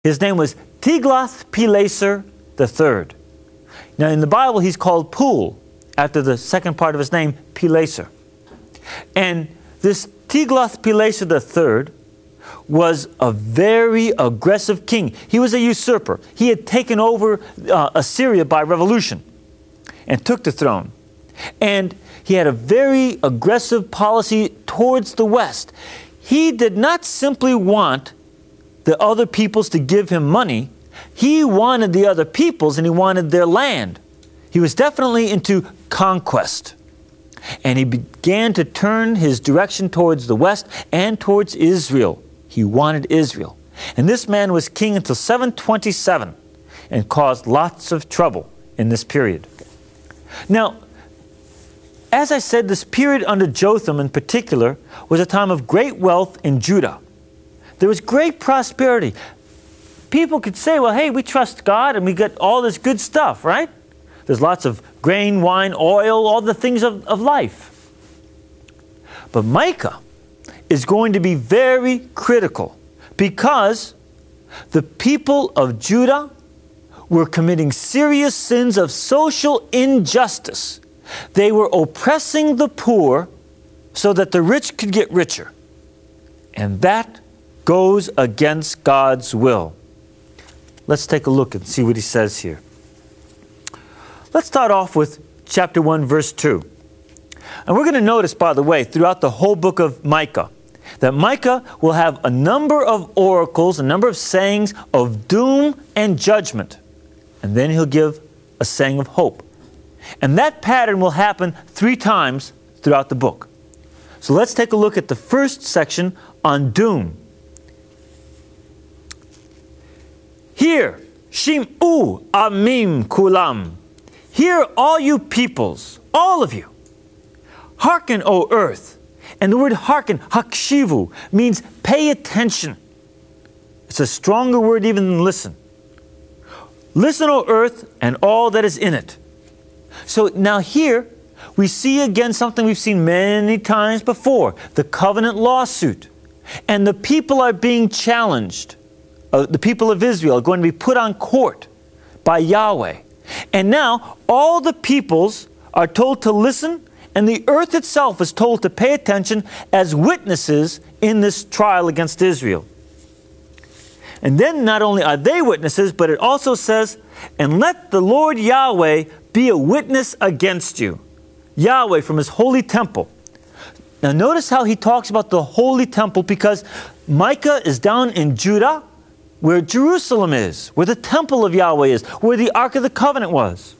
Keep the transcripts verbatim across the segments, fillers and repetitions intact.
His name was Tiglath-Pileser the third. Now in the Bible he's called Pul, after the second part of his name, Pileser. And this Tiglath-Pileser the third was a very aggressive king. He was a usurper. He had taken over uh, Assyria by revolution and took the throne. And he had a very aggressive policy towards the West. He did not simply want the other peoples to give him money. He wanted the other peoples and he wanted their land. He was definitely into conquest. And he began to turn his direction towards the West and towards Israel. He wanted Israel. And this man was king until seven twenty-seven and caused lots of trouble in this period. Now, as I said, this period under Jotham in particular was a time of great wealth in Judah. There was great prosperity. People could say, well, hey, we trust God and we get all this good stuff, right? There's lots of grain, wine, oil, all the things of, of life. But Micah is going to be very critical because the people of Judah were committing serious sins of social injustice. They were oppressing the poor so that the rich could get richer. And that goes against God's will. Let's take a look and see what he says here. Let's start off with chapter one, verse two. And we're going to notice, by the way, throughout the whole book of Micah, that Micah will have a number of oracles, a number of sayings of doom and judgment. And then he'll give a saying of hope. And that pattern will happen three times throughout the book. So let's take a look at the first section on doom. Hear, Shim'u Amim Kulam. Hear, all you peoples, all of you. Hearken, O earth. And the word hearken, hakshivu, means pay attention. It's a stronger word even than listen. Listen, O earth, and all that is in it. So now here, we see again something we've seen many times before, the covenant lawsuit. And the people are being challenged. Uh, the people of Israel are going to be put on court by Yahweh. And now all the peoples are told to listen, and the earth itself is told to pay attention as witnesses in this trial against Israel. And then not only are they witnesses, but it also says, and let the Lord Yahweh be a witness against you. Yahweh from his holy temple. Now notice how he talks about the holy temple, because Micah is down in Judah, where Jerusalem is, where the temple of Yahweh is, where the Ark of the Covenant was.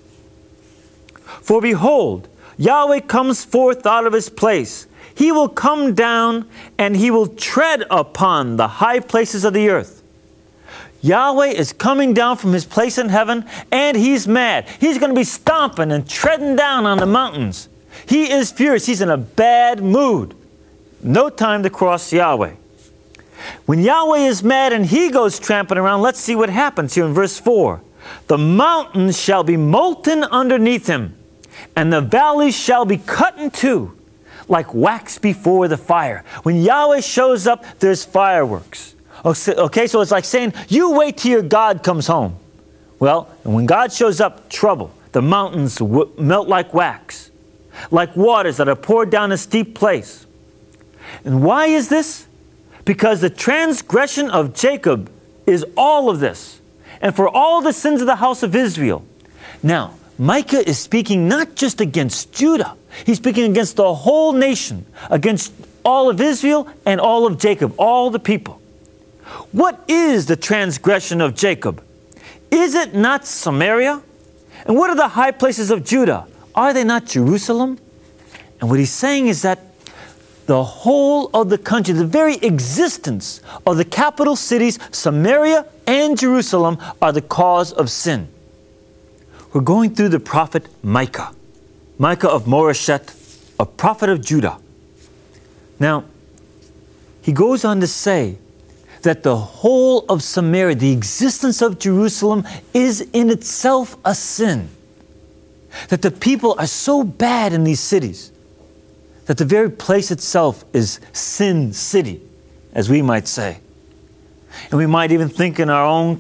For behold, Yahweh comes forth out of his place. He will come down and he will tread upon the high places of the earth. Yahweh is coming down from his place in heaven, and he's mad. He's going to be stomping and treading down on the mountains. He is furious. He's in a bad mood. No time to cross Yahweh. When Yahweh is mad and he goes tramping around, let's see what happens here in verse four. The mountains shall be molten underneath him, and the valleys shall be cut in two, like wax before the fire. When Yahweh shows up, there's fireworks. Okay, so it's like saying, you wait till your God comes home. Well, and when God shows up, trouble. The mountains w- melt like wax, like waters that are poured down a steep place. And why is this? Because the transgression of Jacob is all of this, and for all the sins of the house of Israel. Now, Micah is speaking not just against Judah. He's speaking against the whole nation, against all of Israel and all of Jacob, all the people. What is the transgression of Jacob? Is it not Samaria? And what are the high places of Judah? Are they not Jerusalem? And what he's saying is that the whole of the country, the very existence of the capital cities, Samaria and Jerusalem, are the cause of sin. We're going through the prophet Micah. Micah of Moresheth, a prophet of Judah. Now, he goes on to say that the whole of Samaria, the existence of Jerusalem, is in itself a sin. That the people are so bad in these cities that the very place itself is Sin City, as we might say. And we might even think in our own